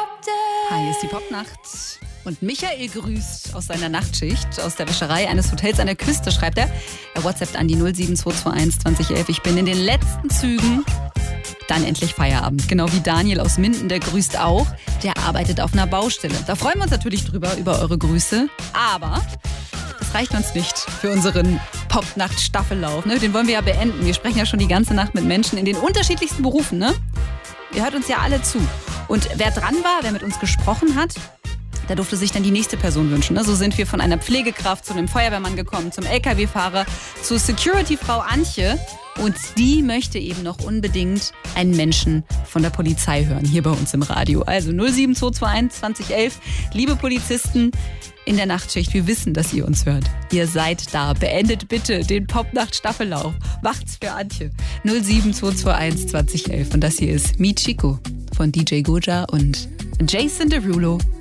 Hi, ist die Popnacht. Und Michael grüßt aus seiner Nachtschicht, aus der Wäscherei eines Hotels an der Küste, schreibt er. Er WhatsAppt an die 07221 2011. Ich bin in den letzten Zügen. Dann endlich Feierabend. Genau wie Daniel aus Minden, der grüßt auch. Der arbeitet auf einer Baustelle. Da freuen wir uns natürlich drüber, über eure Grüße. Aber das reicht uns nicht für unseren Popnacht-Staffellauf. Ne? Den wollen wir ja beenden. Wir sprechen ja schon die ganze Nacht mit Menschen in den unterschiedlichsten Berufen. Ne? Ihr hört uns ja alle zu. Und wer dran war, wer mit uns gesprochen hat, der durfte sich dann die nächste Person wünschen. So sind wir von einer Pflegekraft zu einem Feuerwehrmann gekommen, zum LKW-Fahrer, zur Security-Frau Antje. Und die möchte eben noch unbedingt einen Menschen von der Polizei hören, hier bei uns im Radio. Also 07221 2011. Liebe Polizisten in der Nachtschicht, wir wissen, dass ihr uns hört. Ihr seid da. Beendet bitte den Popnacht-Staffellauf. Macht's für Antje. 07221 2011. Und das hier ist Mi Chico von DJ Goja und Jason Derulo.